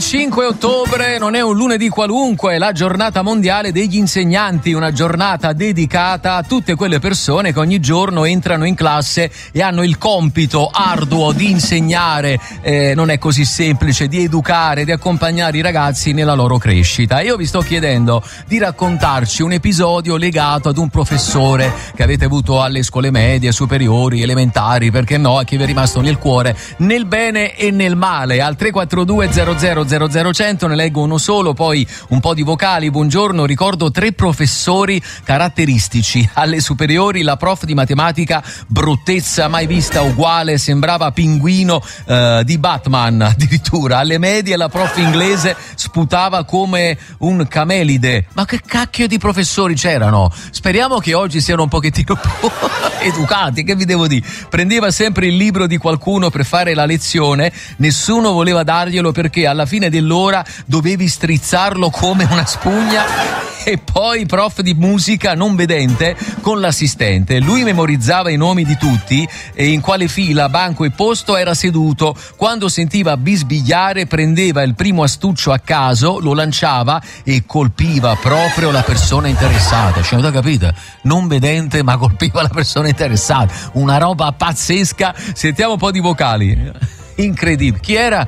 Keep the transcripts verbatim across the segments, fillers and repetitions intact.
cinque ottobre non è un lunedì qualunque, è la giornata mondiale degli insegnanti, una giornata dedicata a tutte quelle persone che ogni giorno entrano in classe e hanno il compito arduo di insegnare, eh, non è così semplice, di educare, di accompagnare i ragazzi nella loro crescita. Io vi sto chiedendo di raccontarci un episodio legato ad un professore che avete avuto alle scuole medie, superiori, elementari, perché no, che vi è rimasto nel cuore, nel bene e nel male. Al tre quattro due zero zero zero zero cento ne leggo uno solo, poi un po' di vocali. Buongiorno, ricordo tre professori caratteristici. Alle superiori la prof di matematica, bruttezza mai vista uguale, sembrava pinguino eh, di Batman addirittura. Alle medie la prof inglese sputava come un camelide. Ma che cacchio di professori c'erano? Speriamo che oggi siano un pochettino più educati, che vi devo dire. Prendeva sempre il libro di qualcuno per fare la lezione, nessuno voleva darglielo perché alla fine dell'ora dovevi strizzarlo come una spugna. E poi prof di musica non vedente con l'assistente, lui memorizzava i nomi di tutti e in quale fila, banco e posto era seduto. Quando sentiva bisbigliare prendeva il primo astuccio a caso, lo lanciava e colpiva proprio la persona interessata. Cioè, avete capito? Non vedente ma colpiva la persona interessata, una roba pazzesca. Sentiamo un po' di vocali, incredibile. Chi era?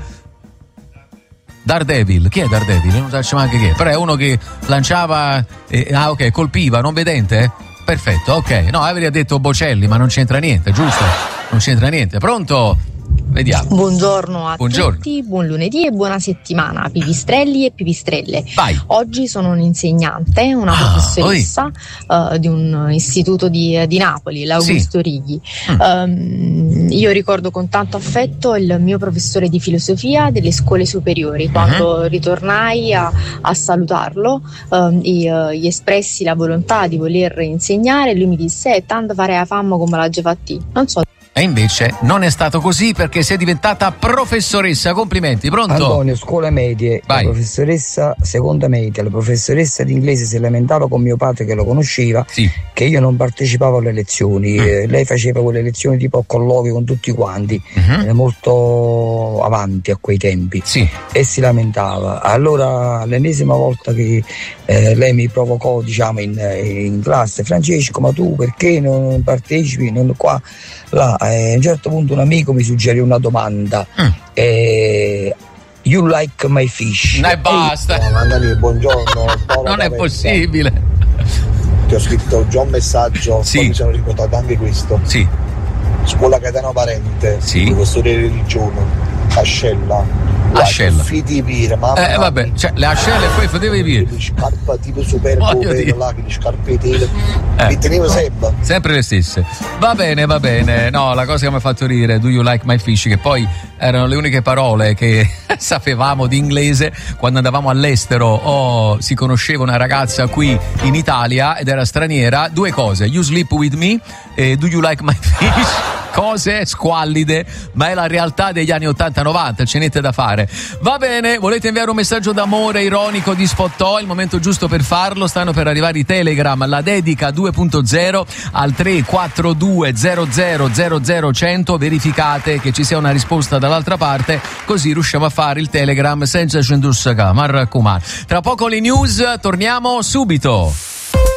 Daredevil, chi è Daredevil? Non so neanche chi è, però è uno che lanciava, eh, ah ok, colpiva, non vedente? Eh? Perfetto, ok. No, avrei detto Bocelli, ma non c'entra niente, giusto? Non c'entra niente. Pronto? Vediamo. Buongiorno a Buongiorno. tutti, buon lunedì e buona settimana, pipistrelli e pipistrelle. Vai. Oggi sono un insegnante, una ah, professoressa uh, di un istituto di, di Napoli, l'Augusto sì. Righi. Mm. Um, io ricordo con tanto affetto il mio professore di filosofia delle scuole superiori. Quando uh-huh. ritornai a, a salutarlo um, e uh, gli espressi la volontà di voler insegnare, lui mi disse eh, tanto fare la fama come la già fatti. Non so. E invece non è stato così perché sei diventata professoressa. Complimenti. Pronto? Antonio, scuole medie. Vai. La professoressa seconda media, la professoressa di inglese si lamentava con mio padre che lo conosceva, sì. che io non partecipavo alle lezioni. mm. eh, lei faceva quelle lezioni tipo a colloqui con tutti quanti, uh-huh. era molto avanti a quei tempi, sì. e si lamentava. Allora l'ennesima volta che eh, lei mi provocò, diciamo, in, in classe: Francesco, ma tu perché non partecipi? Non qua là. Eh, a un certo punto un amico mi suggerì una domanda. mm. eh, You like my fish? E basta. Ehi, Mandani, buongiorno. Non è possibile. Ti ho scritto già un messaggio, sì. poi mi sono ricordato anche questo. Sì. Scuola Catena Parente, sì. professore di religione, Ascella. Ascella. Fiti pire, mamma. Eh vabbè, cioè le ascelle poi fatevi dire. Le scarpe tipo super povero là, che le scarpe tele. Eh. Mi tenevo sempre. Sempre le stesse. Va bene, va bene. No, la cosa che mi ha fatto ridere, do you like my fish, che poi erano le uniche parole che sapevamo di inglese quando andavamo all'estero o si conosceva una ragazza qui in Italia ed era straniera. Due cose: you sleep with me e do you like my fish. Cose squallide, ma è la realtà degli anni ottanta novanta, c'è niente da fare. Va bene, volete inviare un messaggio d'amore ironico di Sfottò? Il momento giusto per farlo, stanno per arrivare i Telegram, la dedica due punto zero al tre quattro due zero zero zero zero cento. Verificate che ci sia una risposta dall'altra parte, così riusciamo a fare il Telegram senza centussacà, ma raccomando. Tra poco le news, torniamo subito.